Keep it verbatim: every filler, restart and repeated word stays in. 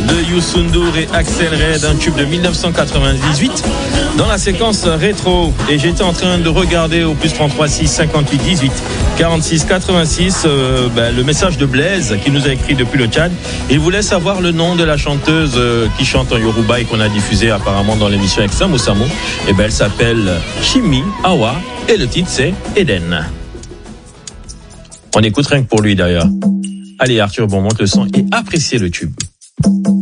de Youssou N'Dour et Axel Red, un tube de dix-neuf cent quatre-vingt-dix-huit. Dans la séquence rétro, et j'étais en train de regarder au plus trente-trois six cinquante-huit dix-huit quarante-six quatre-vingt-six euh, ben, le message de Blaise qui nous a écrit depuis le Tchad. Il voulait savoir le nom de la chanteuse euh, qui chante en Yoruba et qu'on a diffusé apparemment dans l'émission avec Samo Samo. Et ben elle s'appelle Chimi Awa et le titre c'est Eden. On écoute rien que pour lui d'ailleurs. Allez Arthur, bon, monte le son et appréciez le tube.